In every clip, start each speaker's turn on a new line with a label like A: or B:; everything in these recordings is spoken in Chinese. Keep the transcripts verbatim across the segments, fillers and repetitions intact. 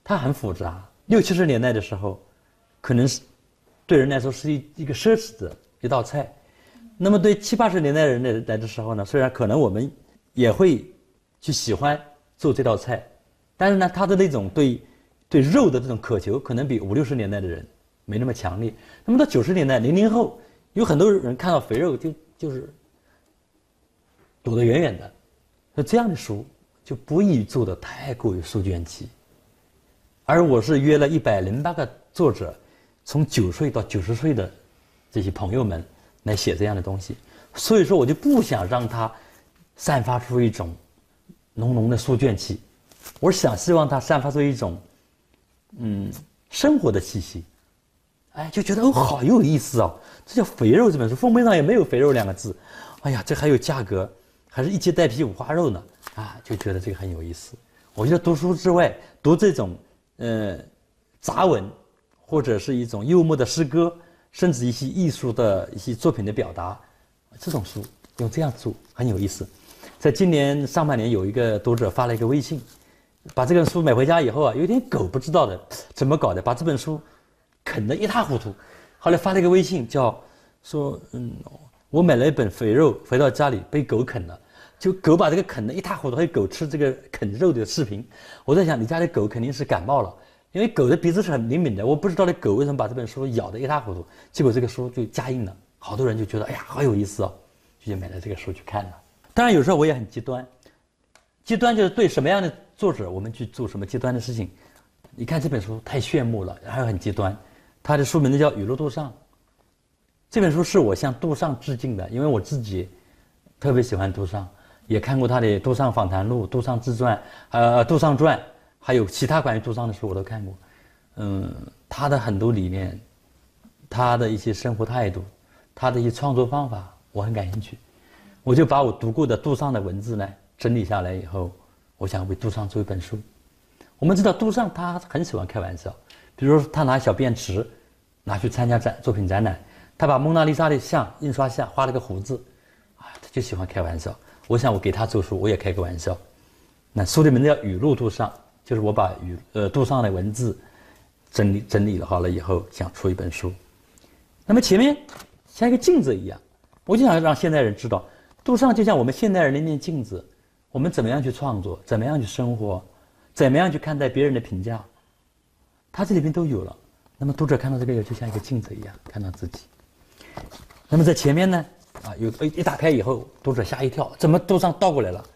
A: 它很复杂。六七十年代的时候，可能是对人来说是一一个奢侈的一道菜。那么对七八十年代人来来的时候呢，虽然可能我们也会去喜欢做这道菜，但是呢，他的那种对对肉的这种渴求，可能比五六十年代的人没那么强烈。那么到九十年代，零零后有很多人看到肥肉就就是躲得远远的。那这样的书就不宜做的太过于书卷气。而我是约了一百零八个作者，从九岁到九十岁的这些朋友们来写这样的东西，所以说我就不想让它散发出一种浓浓的书卷气，我想希望它散发出一种嗯生活的气息。哎，就觉得哦好有意思哦，这叫肥肉这本书封面上也没有肥肉两个字，哎呀，这还有价格，还是一切带皮五花肉呢，啊，就觉得这个很有意思。我觉得读书之外，读这种呃杂文，或者是一种幽默的诗歌，甚至一些艺术的一些作品的表达，这种书用这样做很有意思。在今年上半年，有一个读者发了一个微信，把这本书买回家以后啊，有点狗不知道的怎么搞的，把这本书啃得一塌糊涂。后来发了一个微信，叫说嗯，我买了一本肥肉回到家里被狗啃了，就狗把这个啃得一塌糊涂，还有狗吃这个啃肉的视频。我在想，你家的狗肯定是感冒了，因为狗的鼻子是很灵敏的，我不知道那狗为什么把这本书咬得一塌糊涂，结果这个书就加印了，好多人就觉得哎呀好有意思哦，就去买了这个书去看了。当然有时候我也很极端，极端就是对什么样的作者我们去做什么极端的事情。你看这本书太炫目了，还有很极端，它的书名字叫《雨露杜尚》。这本书是我向杜尚致敬的，因为我自己特别喜欢杜尚，也看过他的《杜尚访谈录》《杜尚自传》呃《杜尚传》，还有其他关于杜尚的书我都看过。嗯，他的很多理念，他的一些生活态度，他的一些创作方法，我很感兴趣。我就把我读过的杜尚的文字呢整理下来以后，我想为杜尚做一本书。我们知道杜尚他很喜欢开玩笑，比如说他拿小便池拿去参加展作品展览，他把蒙娜丽莎的像印刷下画了个胡子，啊，他就喜欢开玩笑。我想我给他做书，我也开个玩笑。那书的名字叫《语录杜尚》，就是我把语呃杜尚的文字整理整理了好了以后，想出一本书。那么前面像一个镜子一样，我就想让现代人知道，杜尚就像我们现代人的一面镜子，我们怎么样去创作，怎么样去生活，怎么样去看待别人的评价，他这里边都有了。那么读者看到这个就像一个镜子一样看到自己。那么在前面呢，啊，有一打开以后，读者吓一跳，怎么杜尚倒过来了？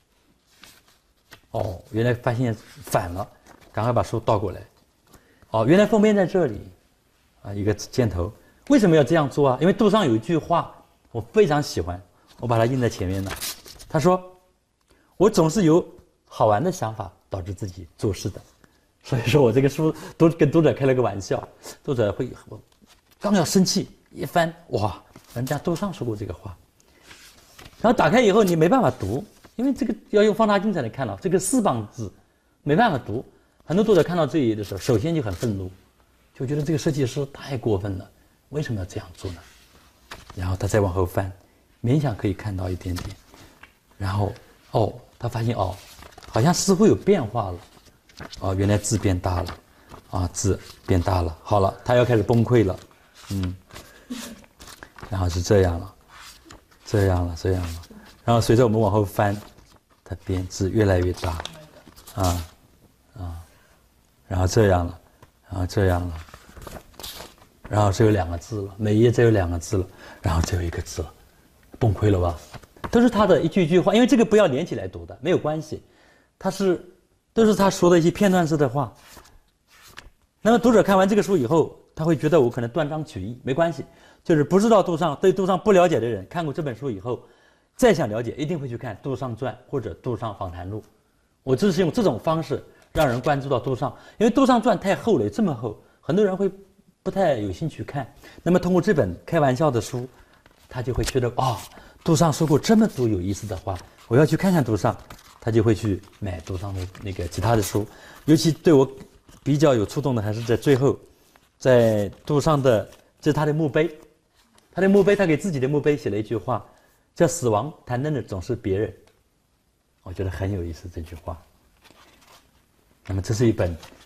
A: 哦，原来发现反了，赶快把书倒过来。哦，原来封面在这里，啊，一个箭头。为什么要这样做啊？因为杜尚有一句话我非常喜欢，我把它印在前面了。他说：“我总是有好玩的想法导致自己做事的。”所以说我这个书都跟读者开了个玩笑，读者会我刚要生气，一翻，哇，人家杜尚说过这个话。然后打开以后你没办法读，因为这个要用放大镜才能看到，这个四棒字没办法读。很多读者看到这里的时候，首先就很愤怒，就觉得这个设计师太过分了，为什么要这样做呢？然后他再往后翻，勉强可以看到一点点，然后哦，他发现哦，好像似乎有变化了，哦，原来字变大了，啊，字变大了，好了，他要开始崩溃了，嗯，然后是这样了，这样了，这样了，然后随着我们往后翻，它变字越来越大，啊啊，然后这样了，然后这样了，然后只有两个字了，每一页只有两个字了，然后只有一个字了，崩溃了吧？都是他的一句一句话，因为这个不要连起来读的，没有关系，他是都是他说的一些片段式的话。那么读者看完这个书以后，他会觉得我可能断章取义，没关系，就是不知道杜尚，对杜尚不了解的人，看过这本书以后，再想了解，一定会去看《杜尚传》或者《杜尚访谈录》。我就是用这种方式让人关注到杜尚，因为《杜尚传》太厚了，这么厚，很多人会不太有兴趣看。那么通过这本开玩笑的书，他就会觉得哦，杜尚说过这么多有意思的话，我要去看看杜尚，他就会去买杜尚的那个其他的书。尤其对我比较有触动的还是在最后，在杜尚的这是他的墓碑，他的墓碑他给自己的墓碑写了一句话，叫死亡谈论的总是别人，我觉得很有意思这句话。那么这是一本